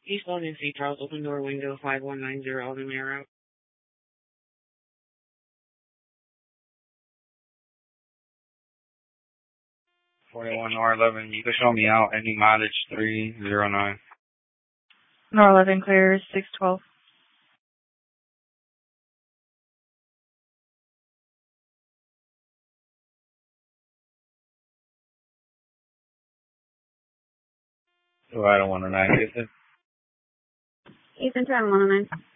Please go in St. Charles, open door window 5190 Altamira. 41R11, you can show me out, any mileage 309. R11 clear 612. So I don't want to 9 Ethan. Ethan 10 109.